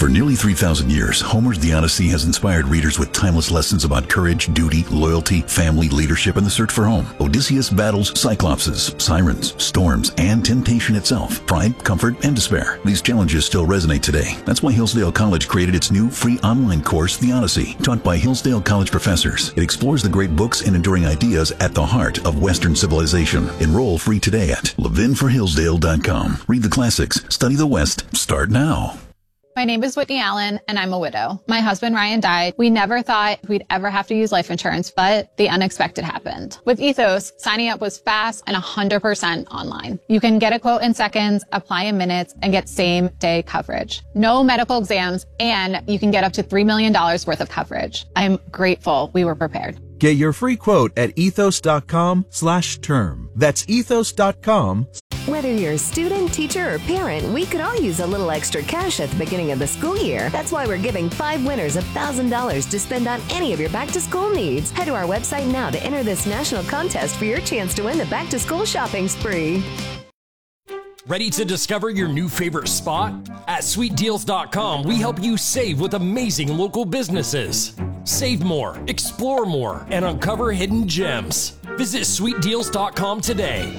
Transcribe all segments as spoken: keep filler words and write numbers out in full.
For nearly three thousand years, Homer's The Odyssey has inspired readers with timeless lessons about courage, duty, loyalty, family, leadership, and the search for home. Odysseus battles cyclopses, sirens, storms, and temptation itself, pride, comfort, and despair. These challenges still resonate today. That's why Hillsdale College created its new free online course, The Odyssey. Taught by Hillsdale College professors, it explores the great books and enduring ideas at the heart of Western civilization. Enroll free today at levin for hillsdale dot com. Read the classics, study the West. Start now. My name is Whitney Allen, and I'm a widow. My husband, Ryan, died. We never thought we'd ever have to use life insurance, but the unexpected happened. With Ethos, signing up was fast and one hundred percent online. You can get a quote in seconds, apply in minutes, and get same-day coverage. No medical exams, and you can get up to three million dollars worth of coverage. I'm grateful we were prepared. Get your free quote at ethos.com slash term. That's ethos.com. Whether you're a student, teacher, or parent, we could all use a little extra cash at the beginning of the school year. That's why we're giving five winners one thousand dollars to spend on any of your back-to-school needs. Head to our website now to enter this national contest for your chance to win the back-to-school shopping spree. Ready to discover your new favorite spot? At sweet deals dot com, we help you save with amazing local businesses. Save more, explore more, and uncover hidden gems. Visit sweet deals dot com today.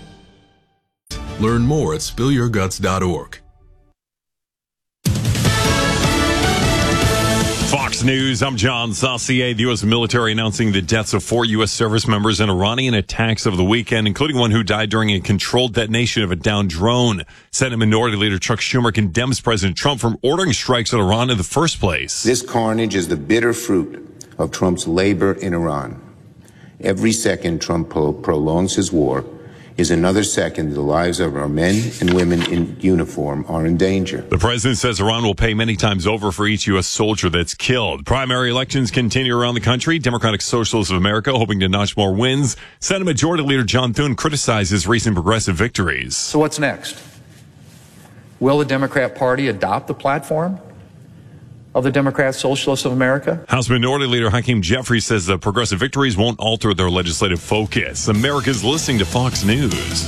Learn more at spill your guts dot org. Fox News, I'm John Saucier. The U S military announcing the deaths of four U S service members in Iranian attacks over the weekend, including one who died during a controlled detonation of a downed drone. Senate Minority Leader Chuck Schumer condemns President Trump for ordering strikes on Iran in the first place. This carnage is the bitter fruit of Trump's labor in Iran. Every second Trump pro- prolongs his war is another second the lives of our men and women in uniform are in danger. The president says Iran will pay many times over for each U S soldier that's killed. Primary elections continue around the country. Democratic Socialists of America hoping to notch more wins. Senate Majority Leader John Thune criticizes recent progressive victories. So what's next? Will the Democrat Party adopt the platform of the Democrat Socialists of America? House Minority Leader Hakeem Jeffries says the progressive victories won't alter their legislative focus. America's listening to Fox News.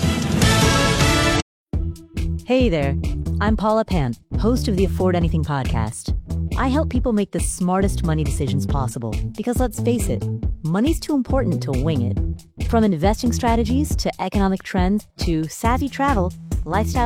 Hey there, I'm Paula Pant, host of the Afford Anything podcast. I help people make the smartest money decisions possible because, let's face it, money's too important to wing it. From investing strategies to economic trends to savvy travel, lifestyle